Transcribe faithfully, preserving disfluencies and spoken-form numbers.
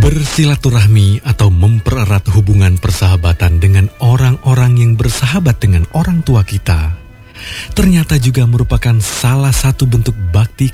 Bersilaturahmi atau mempererat hubungan persahabatan dengan orang-orang yang bersahabat dengan orang tua kita ternyata juga merupakan salah satu bentuk bakti